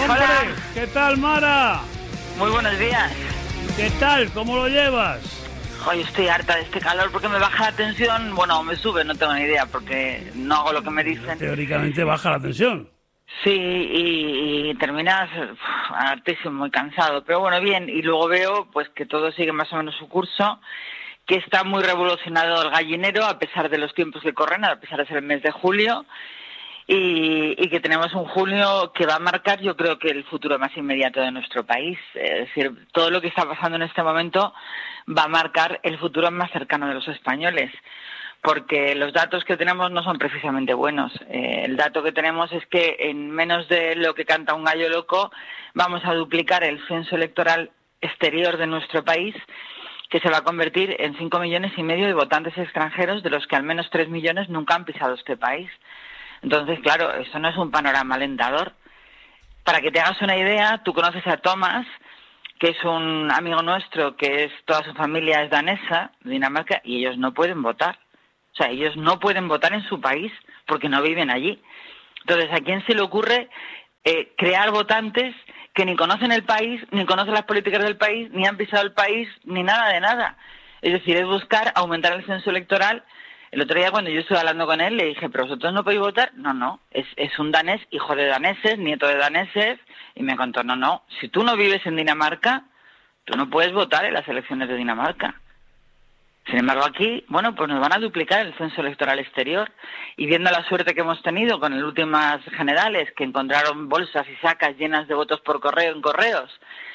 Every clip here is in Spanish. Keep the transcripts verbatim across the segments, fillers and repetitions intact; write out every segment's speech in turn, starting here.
hombre. Hola. ¿Qué tal, Mara? Muy buenos días. ¿Qué tal? ¿Cómo lo llevas? Hoy estoy harta de este calor porque me baja la tensión. Bueno, me sube, no tengo ni idea, porque no hago lo que me dicen. Teóricamente baja la tensión. Sí, y, y terminas uf, hartísimo, muy cansado. Pero bueno, bien, y luego veo pues que todo sigue más o menos su curso, que está muy revolucionado el gallinero, a pesar de los tiempos que corren, a pesar de ser el mes de julio. Y, y que tenemos un junio que va a marcar, yo creo que el futuro más inmediato de nuestro país. Es decir, todo lo que está pasando en este momento va a marcar el futuro más cercano de los españoles, porque los datos que tenemos no son precisamente buenos. Eh, el dato que tenemos es que en menos de lo que canta un gallo loco vamos a duplicar el censo electoral exterior de nuestro país, que se va a convertir en cinco millones y medio de votantes extranjeros, de los que al menos tres millones nunca han pisado este país. Entonces, claro, eso no es un panorama alentador. Para que te hagas una idea, tú conoces a Thomas, que es un amigo nuestro, que es toda su familia es danesa, de Dinamarca, y ellos no pueden votar. O sea, ellos no pueden votar en su país porque no viven allí. Entonces, ¿a quién se le ocurre eh, crear votantes que ni conocen el país, ni conocen las políticas del país, ni han pisado el país, ni nada de nada? Es decir, es buscar aumentar el censo electoral. El otro día cuando yo estuve hablando con él le dije, ¿pero vosotros no podéis votar? No, no, es, es un danés, hijo de daneses, nieto de daneses, y me contó, no, no, si tú no vives en Dinamarca, tú no puedes votar en las elecciones de Dinamarca. Sin embargo, aquí, bueno, pues nos van a duplicar el censo electoral exterior, y viendo la suerte que hemos tenido con las últimas generales, que encontraron bolsas y sacas llenas de votos por correo en correos,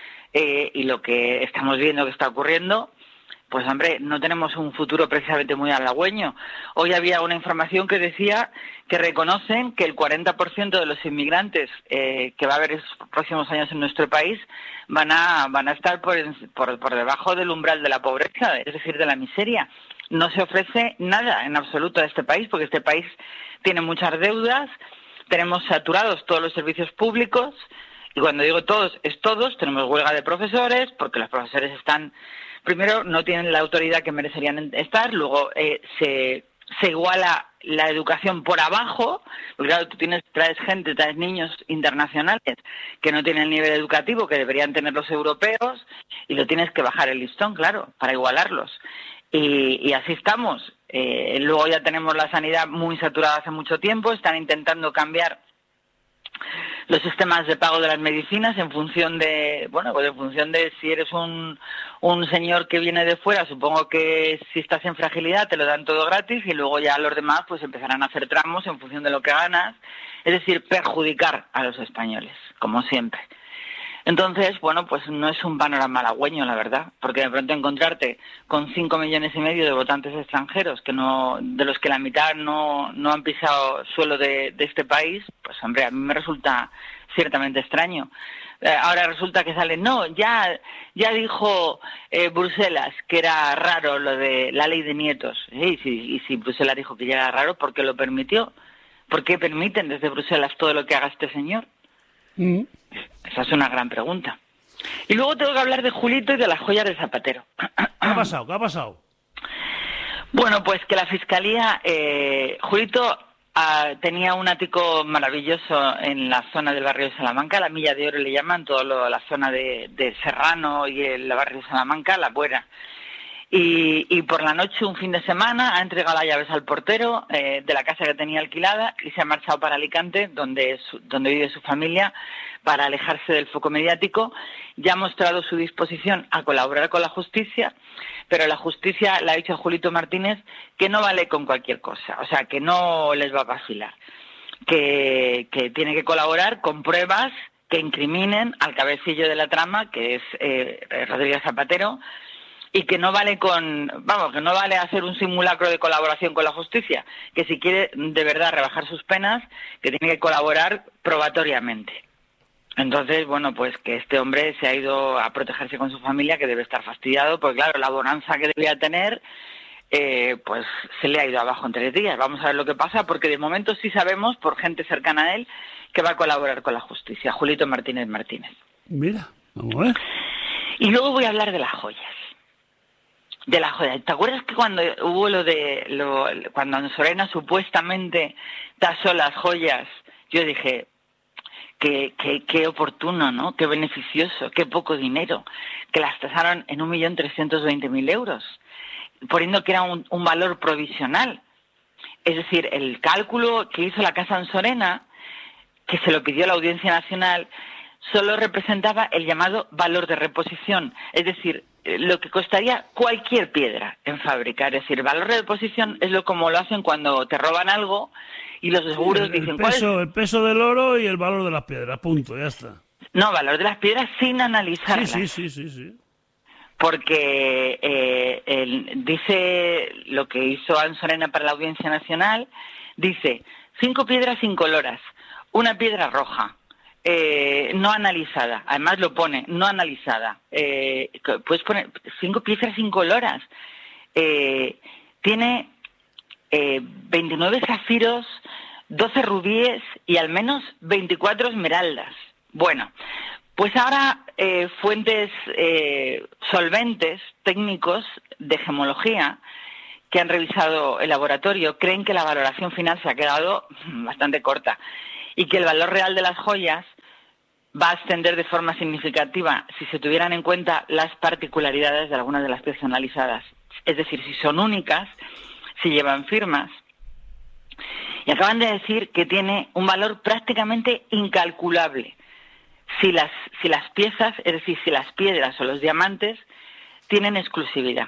eh, y lo que estamos viendo que está ocurriendo, pues hombre, no tenemos un futuro precisamente muy halagüeño. Hoy había una información que decía que reconocen que el cuarenta por ciento de los inmigrantes eh, que va a haber en los próximos años en nuestro país van a van a estar por, por, por debajo del umbral de la pobreza, es decir, de la miseria. No se ofrece nada en absoluto a este país, porque este país tiene muchas deudas, tenemos saturados todos los servicios públicos, y cuando digo todos, es todos. Tenemos huelga de profesores, porque los profesores están... Primero, no tienen la autoridad que merecerían estar, luego eh, se, se iguala la educación por abajo, porque claro, tú tienes, traes gente, traes niños internacionales que no tienen el nivel educativo que deberían tener los europeos, y lo tienes que bajar el listón, claro, para igualarlos. Y, y así estamos. Eh, luego ya tenemos la sanidad muy saturada hace mucho tiempo, están intentando cambiar los sistemas de pago de las medicinas en función de, bueno, pues en función de si eres un, un señor que viene de fuera, supongo que si estás en fragilidad te lo dan todo gratis, y luego ya los demás pues empezarán a hacer tramos en función de lo que ganas, es decir, perjudicar a los españoles, como siempre. Entonces, bueno, pues no es un panorama halagüeño, la verdad, porque de pronto encontrarte con cinco millones y medio de votantes extranjeros, que no, de los que la mitad no, no han pisado suelo de, de este país, pues hombre, a mí me resulta ciertamente extraño. Eh, ahora resulta que sale, no, ya, ya dijo eh, Bruselas que era raro lo de la ley de nietos. Sí, sí, y si Bruselas dijo que ya era raro, ¿por qué lo permitió? ¿Por qué permiten desde Bruselas todo lo que haga este señor? Mm. Esa es una gran pregunta. Y luego tengo que hablar de Julito y de las joyas de Zapatero. ¿Qué ha pasado? ¿Qué ha pasado? Bueno, pues que la Fiscalía... Eh, Julito ah, tenía un ático maravilloso en la zona del barrio de Salamanca, la Milla de Oro le llaman, toda la zona de, de Serrano y el barrio de Salamanca, La Buena. Y, y por la noche, un fin de semana, ha entregado las llaves al portero eh, de la casa que tenía alquilada y se ha marchado para Alicante, donde, su, donde vive su familia, para alejarse del foco mediático. Ya ha mostrado su disposición a colaborar con la justicia, pero la justicia le ha dicho a Julito Martínez que no vale con cualquier cosa, o sea, que no les va a vacilar, que, que tiene que colaborar con pruebas que incriminen al cabecillo de la trama, que es eh, Rodríguez Zapatero, y que no vale con, vamos, que no vale hacer un simulacro de colaboración con la justicia, que si quiere de verdad rebajar sus penas, que tiene que colaborar probatoriamente. Entonces, bueno, pues que este hombre se ha ido a protegerse con su familia, que debe estar fastidiado, porque claro, la bonanza que debía tener, eh, pues se le ha ido abajo en tres días. Vamos a ver lo que pasa, porque de momento sí sabemos, por gente cercana a él, que va a colaborar con la justicia, Julito Martínez Martínez. Mira, vamos a ver. Y luego voy a hablar de las joyas. De la joya. ¿Te acuerdas que cuando hubo lo de lo, cuando Sorena supuestamente tasó las joyas, yo dije, qué, qué, qué oportuno, ¿no? Qué beneficioso, qué poco dinero, que las tasaron en un millón trescientos veinte mil euros, poniendo que era un, un valor provisional. Es decir, el cálculo que hizo la Casa Ansorena, que se lo pidió la Audiencia Nacional, solo representaba el llamado valor de reposición, es decir, lo que costaría cualquier piedra en fabricar. Es decir, el valor de reposición es lo como lo hacen cuando te roban algo y los seguros sí, el, dicen... el peso, ¿cuál es? El peso del oro y el valor de las piedras, punto, ya está. No, valor de las piedras sin analizarlas. Sí, sí, sí, sí, sí. Porque eh, el, dice lo que hizo Ansorena para la Audiencia Nacional, dice, cinco piedras incoloras, una piedra roja, eh, no analizada, además lo pone, no analizada, eh, puedes poner cinco piedras incoloras, eh, tiene eh, veintinueve zafiros, doce rubíes y al menos veinticuatro esmeraldas. Bueno, pues ahora eh, fuentes eh, solventes, técnicos de gemología, que han revisado el laboratorio, creen que la valoración final se ha quedado bastante corta y que el valor real de las joyas va a ascender de forma significativa si se tuvieran en cuenta las particularidades de algunas de las piezas analizadas. Es decir, si son únicas, si llevan firmas. Y acaban de decir que tiene un valor prácticamente incalculable. Si las, si las piezas, es decir, si las piedras o los diamantes tienen exclusividad.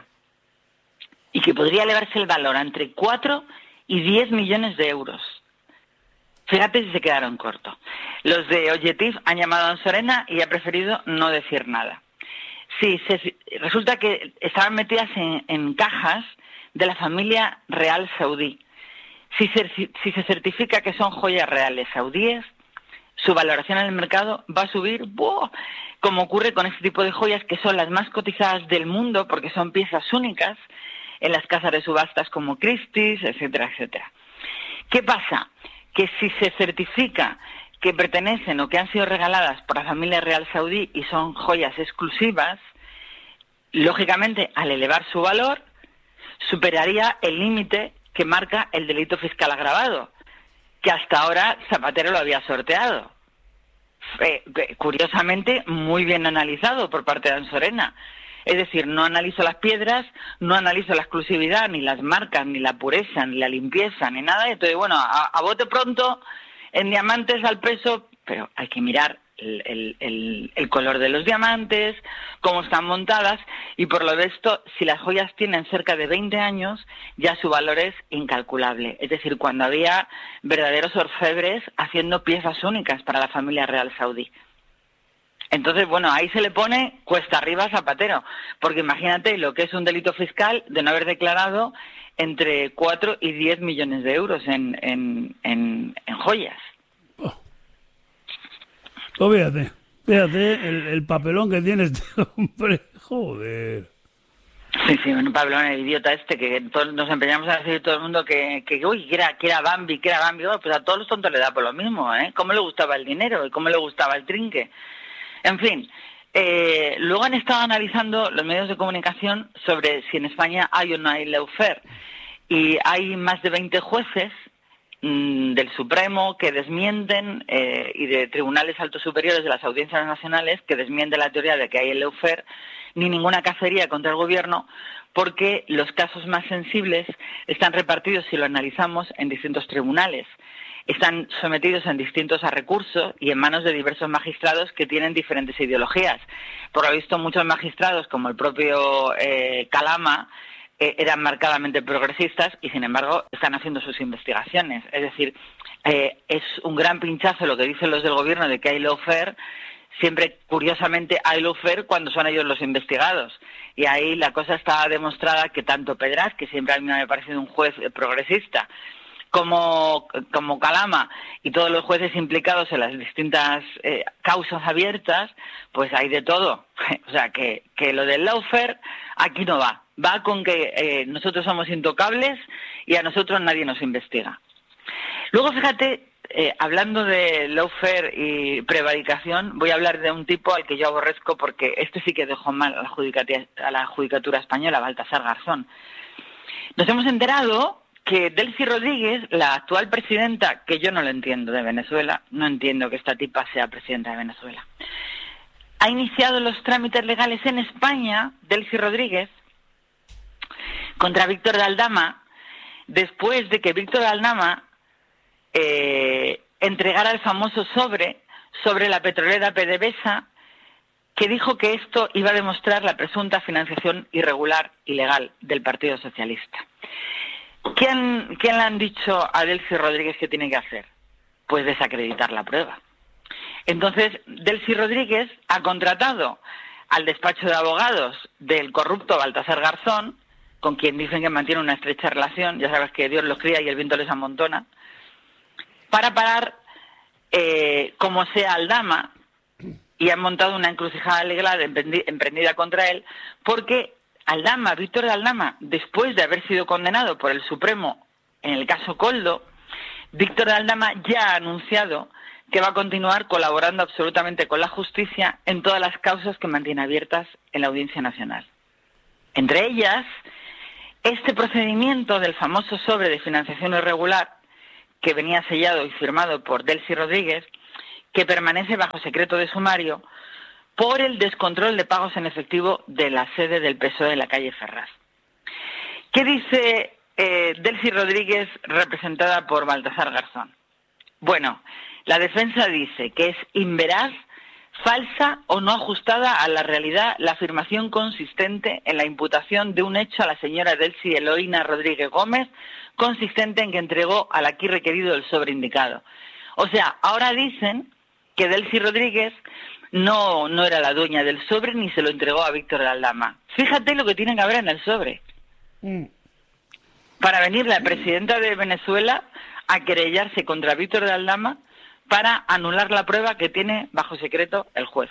Y que podría elevarse el valor entre cuatro y diez millones de euros. Fíjate si se quedaron cortos. Los de Objetiv han llamado a Ansorena y ha preferido no decir nada. Sí, se, resulta que estaban metidas en, en cajas de la familia real saudí. Si se, si se certifica que son joyas reales saudíes, su valoración en el mercado va a subir, ¡buah!, como ocurre con este tipo de joyas que son las más cotizadas del mundo porque son piezas únicas en las casas de subastas como Christie's, etcétera, etcétera. ¿Qué pasa? Que si se certifica que pertenecen o que han sido regaladas por la familia real saudí y son joyas exclusivas, lógicamente, al elevar su valor, superaría el límite que marca el delito fiscal agravado, que hasta ahora Zapatero lo había sorteado. Eh, curiosamente, muy bien analizado por parte de Ansorena. Es decir, no analizo las piedras, no analizo la exclusividad, ni las marcas, ni la pureza, ni la limpieza, ni nada. Entonces, bueno, a, a bote pronto, en diamantes al peso, pero hay que mirar el, el, el, el color de los diamantes, cómo están montadas, y por lo de esto, si las joyas tienen cerca de veinte años, ya su valor es incalculable. Es decir, cuando había verdaderos orfebres haciendo piezas únicas para la familia real saudí. Entonces, bueno, ahí se le pone cuesta arriba a Zapatero, porque imagínate lo que es un delito fiscal de no haber declarado entre cuatro y diez millones de euros en, en, en, en joyas. Oh. Oh, fíjate, fíjate el, el papelón que tiene este hombre, joder. Sí, sí, un papelón, el idiota este, que todos nos empeñamos a decir todo el mundo que, que uy, que era, que era Bambi, que era Bambi, oh, pues a todos los tontos le da por lo mismo, ¿eh? ¿Cómo le gustaba el dinero y cómo le gustaba el trinque? En fin, eh, luego han estado analizando los medios de comunicación sobre si en España hay o no hay lawfare. Y hay más de veinte jueces mmm, del Supremo que desmienten eh, y de tribunales altos superiores de las audiencias nacionales que desmienten la teoría de que hay el lawfare ni ninguna cacería contra el gobierno, porque los casos más sensibles están repartidos, si lo analizamos, en distintos tribunales. Están sometidos en distintos a recursos y en manos de diversos magistrados que tienen diferentes ideologías. Por lo visto, muchos magistrados, como el propio eh, Calama, eh, eran marcadamente progresistas y, sin embargo, están haciendo sus investigaciones. Es decir, eh, es un gran pinchazo lo que dicen los del gobierno de que hay lawfare. Siempre, curiosamente, hay lawfare cuando son ellos los investigados. Y ahí la cosa está demostrada que tanto Pedraz, que siempre a mí me ha parecido un juez progresista, como, como Calama y todos los jueces implicados en las distintas eh, causas abiertas, pues hay de todo. O sea, que, que lo del lawfare aquí no va. Va con que eh, nosotros somos intocables y a nosotros nadie nos investiga. Luego, fíjate, eh, hablando de lawfare y prevaricación, voy a hablar de un tipo al que yo aborrezco porque este sí que dejó mal a la judicatura, a la judicatura española, Baltasar Garzón. Nos hemos enterado que Delcy Rodríguez, la actual presidenta, que yo no lo entiendo de Venezuela, no entiendo que esta tipa sea presidenta de Venezuela, ha iniciado los trámites legales en España, Delcy Rodríguez, contra Víctor de Aldama, después de que Víctor de Aldama eh, entregara el famoso sobre sobre la petrolera PDVSA, que dijo que esto iba a demostrar la presunta financiación irregular y legal del Partido Socialista. ¿Qué, han, ¿Qué le han dicho a Delcy Rodríguez que tiene que hacer? Pues desacreditar la prueba. Entonces, Delcy Rodríguez ha contratado al despacho de abogados del corrupto Baltasar Garzón, con quien dicen que mantiene una estrecha relación, ya sabes que Dios los cría y el viento les amontona, para parar eh, como sea Aldama, y han montado una encrucijada legal emprendida contra él, porque Aldama, Víctor de Aldama, después de haber sido condenado por el Supremo en el caso Koldo, Víctor de Aldama ya ha anunciado que va a continuar colaborando absolutamente con la justicia en todas las causas que mantiene abiertas en la Audiencia Nacional. Entre ellas, este procedimiento del famoso sobre de financiación irregular, que venía sellado y firmado por Delcy Rodríguez, que permanece bajo secreto de sumario por el descontrol de pagos en efectivo de la sede del P S O E de la calle Ferraz. ¿Qué dice eh, Delcy Rodríguez, representada por Baltasar Garzón? Bueno, la defensa dice que es inveraz, falsa o no ajustada a la realidad la afirmación consistente en la imputación de un hecho a la señora Delcy Eloína Rodríguez Gómez, consistente en que entregó al aquí requerido el sobre indicado. O sea, ahora dicen que Delcy Rodríguez no, no era la dueña del sobre ni se lo entregó a Víctor de Aldama. Fíjate lo que tiene que haber en el sobre. Mm. Para venir la presidenta de Venezuela a querellarse contra Víctor de Aldama para anular la prueba que tiene bajo secreto el juez.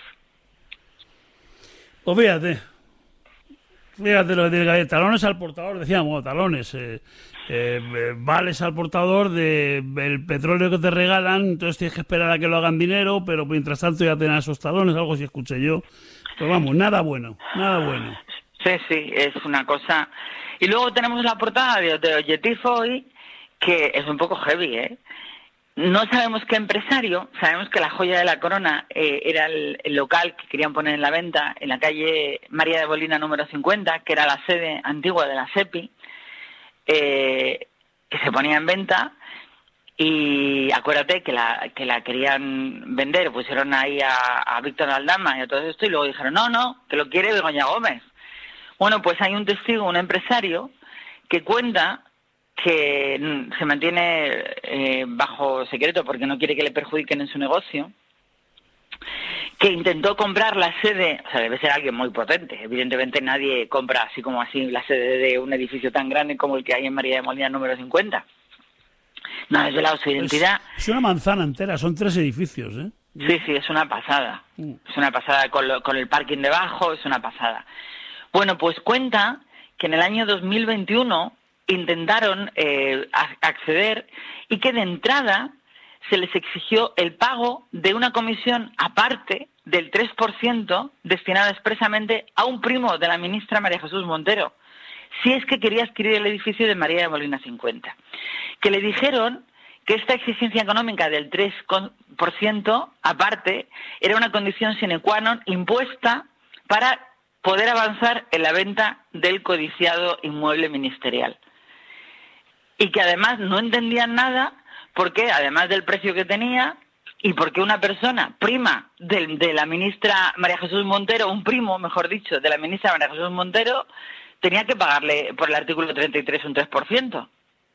Pues fíjate, fíjate lo que tiene que haber. Talones al portador, decíamos, talones, eh, eh, vales al portador del petróleo que te regalan, entonces tienes que esperar a que lo hagan dinero, pero mientras tanto ya tenés esos talones, algo así escuché yo. Pero vamos, nada bueno, nada bueno. Sí, sí, es una cosa. Y luego tenemos la portada de, de Objectif hoy, que es un poco heavy, ¿eh? No sabemos qué empresario, sabemos que la joya de la corona eh, era el, el local que querían poner en la venta en la calle María de Molina número cincuenta, que era la sede antigua de la SEPI, eh, que se ponía en venta, y acuérdate que la que la querían vender, pusieron ahí a, a Víctor Aldama y a todo esto, y luego dijeron, no, no, que lo quiere Begoña Gómez. Bueno, pues hay un testigo, un empresario, que cuenta que se mantiene eh, bajo secreto porque no quiere que le perjudiquen en su negocio, que intentó comprar la sede, o sea, debe ser alguien muy potente, evidentemente nadie compra así como así la sede de un edificio tan grande como el que hay en María de Molina número cincuenta. No ha desvelado su identidad. Es, es una manzana entera, son tres edificios, ¿eh? Sí, sí, es una pasada, mm. es una pasada con, lo, con el parking debajo, es una pasada. Bueno, pues cuenta que en el año dos mil veintiuno intentaron eh, acceder y que de entrada se les exigió el pago de una comisión aparte del tres por ciento destinada expresamente a un primo de la ministra María Jesús Montero, si es que quería adquirir el edificio de María de Molina cincuenta. Que le dijeron que esta exigencia económica del tres por ciento aparte era una condición sine qua non impuesta para poder avanzar en la venta del codiciado inmueble ministerial. Y que además no entendían nada porque, además del precio que tenía, y porque una persona, prima de, de la ministra María Jesús Montero, un primo, mejor dicho, de la ministra María Jesús Montero, tenía que pagarle por el artículo treinta y tres un tres por ciento.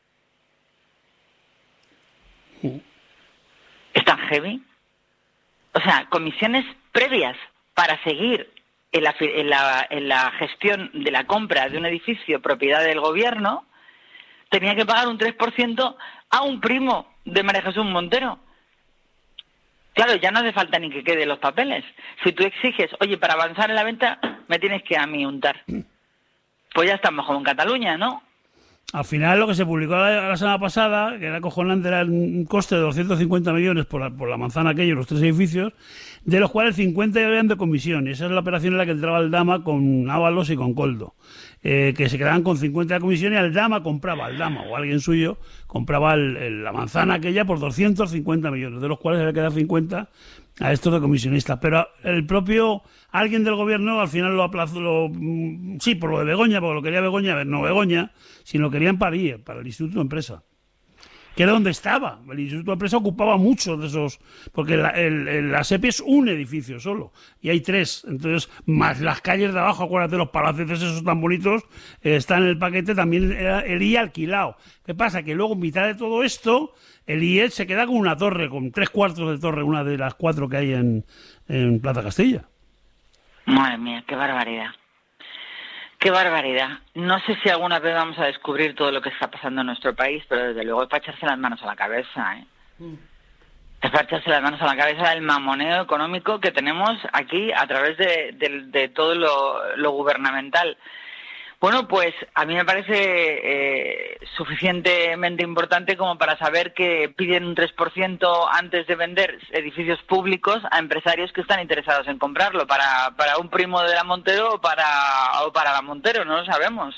¿Es tan heavy? O sea, comisiones previas para seguir en la, en la, en la gestión de la compra de un edificio propiedad del gobierno, tenía que pagar un tres por ciento a un primo de María Jesús Montero. Claro, ya no hace falta ni que queden los papeles. Si tú exiges, oye, para avanzar en la venta, me tienes que a mí untar. Pues ya estamos como en Cataluña, ¿no? al final lo que se publicó la, la semana pasada, que era acojonante, era un coste de doscientos cincuenta millones por la, por la manzana aquello, los tres edificios, de los cuales cincuenta habían de comisión. Y esa es la operación en la que entraba el Dama con Ábalos y con Coldo. Eh, que se quedaban con cincuenta de comisión y el Dama compraba, el Dama o alguien suyo, compraba el, el, la manzana aquella por doscientos cincuenta millones, de los cuales se le quedan cincuenta a estos de comisionistas. Pero el propio, alguien del gobierno al final lo aplazó, lo, sí, por lo de Begoña, porque lo quería Begoña, no Begoña, sino lo quería en París, para el Instituto de Empresa, que era donde estaba. El Instituto de Empresa ocupaba muchos de esos, porque la, el, el, la SEPI es un edificio solo, y hay tres, entonces, más las calles de abajo, acuérdate, los palacetes esos tan bonitos, eh, están en el paquete, también era el I E alquilado. ¿Qué pasa? Que luego, en mitad de todo esto, el I E se queda con una torre, con tres cuartos de torre, una de las cuatro que hay en, en Plaza Castilla. Madre mía, qué barbaridad. Qué barbaridad. No sé si alguna vez vamos a descubrir todo lo que está pasando en nuestro país, pero desde luego es para echarse las manos a la cabeza, ¿eh? Mm. Es para echarse las manos a la cabeza del mamoneo económico que tenemos aquí a través de, de, de todo lo, lo gubernamental. Bueno, pues a mí me parece eh, suficientemente importante como para saber que piden un tres por ciento antes de vender edificios públicos a empresarios que están interesados en comprarlo, para, para un primo de la Montero o para, o para la Montero, no lo sabemos.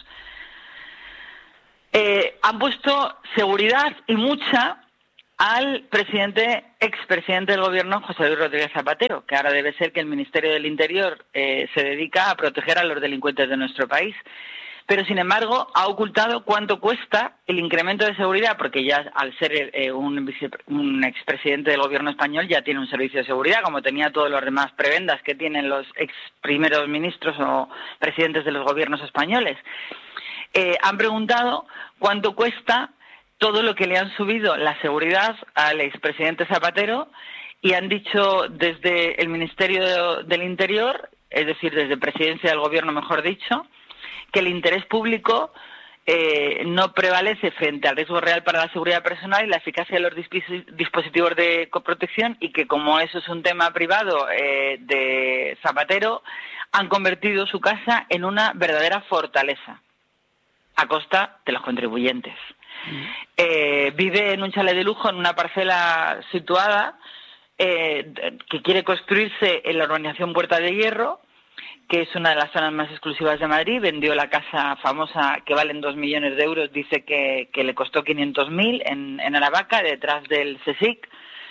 Eh, han puesto seguridad y mucha al presidente, expresidente del gobierno, José Luis Rodríguez Zapatero, que ahora debe ser que el Ministerio del Interior eh, se dedica a proteger a los delincuentes de nuestro país. Pero, sin embargo, ha ocultado cuánto cuesta el incremento de seguridad, porque ya al ser eh, un, vice, un expresidente del gobierno español ya tiene un servicio de seguridad, como tenía todos los demás prebendas que tienen los ex primeros ministros o presidentes de los gobiernos españoles. Eh, han preguntado cuánto cuesta todo lo que le han subido la seguridad al expresidente Zapatero y han dicho desde el Ministerio del Interior, es decir, desde Presidencia del Gobierno, mejor dicho, que el interés público eh, no prevalece frente al riesgo real para la seguridad personal y la eficacia de los dispos- dispositivos de protección y que, como eso es un tema privado eh, de Zapatero, han convertido su casa en una verdadera fortaleza a costa de los contribuyentes. Mm. Eh, vive en un chalet de lujo en una parcela situada eh, que quiere construirse en la urbanización Puerta de Hierro, que es una de las zonas más exclusivas de Madrid. Vendió la casa famosa que vale dos millones de euros, dice que, que le costó quinientos mil en, en Aravaca, detrás del CSIC.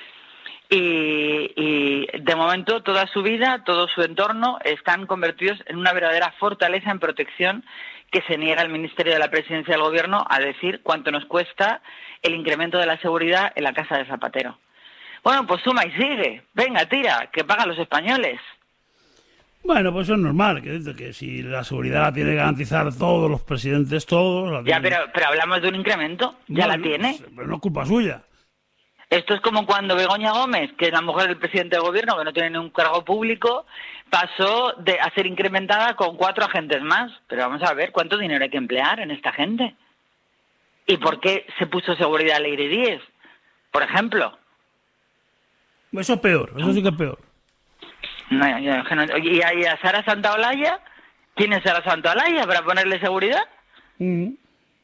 Y, y de momento toda su vida, todo su entorno están convertidos en una verdadera fortaleza en protección que se niega el Ministerio de la Presidencia del Gobierno a decir cuánto nos cuesta el incremento de la seguridad en la casa de Zapatero. Bueno, pues suma y sigue. Venga, tira, que pagan los españoles. Bueno, pues eso es normal, que, que si la seguridad la tiene que garantizar todos los presidentes, todos... La ya, pero, pero hablamos de un incremento, ya no, la tiene. Pero no es culpa suya. Esto es como cuando Begoña Gómez, que es la mujer del presidente del gobierno, que no tiene ningún cargo público, pasó de a ser incrementada con cuatro agentes más. Pero vamos a ver cuánto dinero hay que emplear en esta gente. ¿Y por qué se puso seguridad a Leire Díez, por ejemplo? Eso es peor, eso sí que es peor. No, yo, yo, no, ¿y a Sara Santaolalla? ¿Quién es Sara Santaolalla para ponerle seguridad? Mm.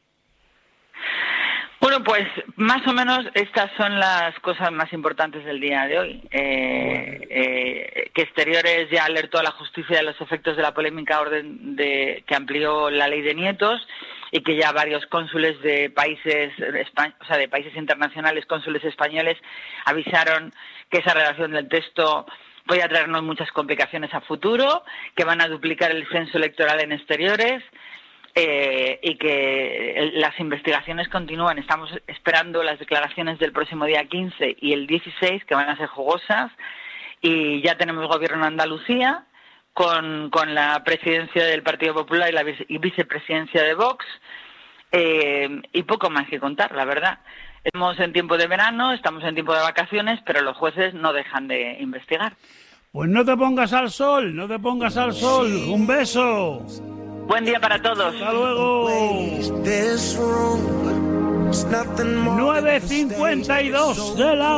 Bueno, pues más o menos estas son las cosas más importantes del día de hoy. Eh, eh, que Exteriores ya alertó a la justicia de los efectos de la polémica orden de que amplió la ley de nietos y que ya varios cónsules de países, o sea, de países internacionales, cónsules españoles, avisaron que esa redacción del texto puede traernos muchas complicaciones a futuro, que van a duplicar el censo electoral en Exteriores eh, y que las investigaciones continúan. Estamos esperando las declaraciones del próximo día quince y el dieciséis, que van a ser jugosas, y ya tenemos gobierno en Andalucía con, con la presidencia del Partido Popular y la vice, y vicepresidencia de Vox, eh, y poco más que contar, la verdad. Estamos en tiempo de verano, estamos en tiempo de vacaciones, pero los jueces no dejan de investigar. Pues no te pongas al sol, no te pongas al sol. Un beso. Buen día para todos. Hasta luego. nueve cincuenta y dos de la